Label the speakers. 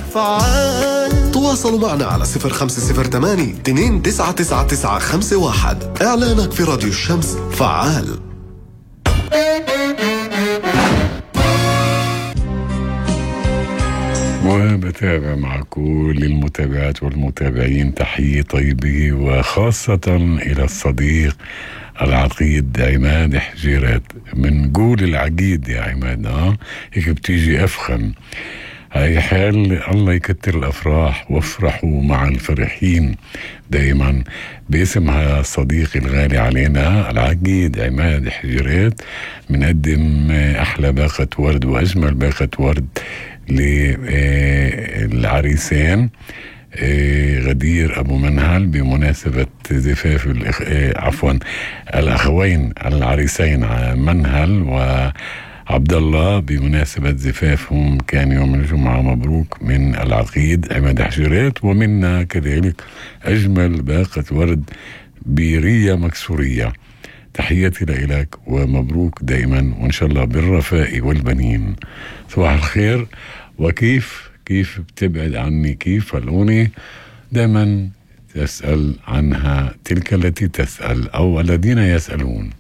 Speaker 1: فعال. تواصلوا معنا على 0508-299951. إعلانك في راديو الشمس فعال.
Speaker 2: وبتابع مع كل المتابعات والمتابعين تحية طيبة، وخاصة إلى الصديق العقيد عماد حجيرات. منقول العقيد يا عماد، هيك بتيجي أفخم. هاي حال الله يكتر الأفراح، وافرحوا مع الفرحين دائما. باسم صديقي الغالي علينا العقيد عماد حجيرات بنقدم أحلى باقة ورد وأجمل باقة ورد للعريسين غدير أبو منهل بمناسبة زفاف الأخوين العريسين منهل وعبد الله بمناسبة زفافهم كان يوم الجمعة. مبروك من العقيد عماد حجيرات، ومنا كذلك أجمل باقة ورد برية مكسورية. تحياتي لك ومبروك دائما، وإن شاء الله بالرفاء والبنين. صباح الخير. وكيف بتبعد عني؟ كيف فلوني دائما تسأل عنها تلك التي تسأل أو الذين يسألون.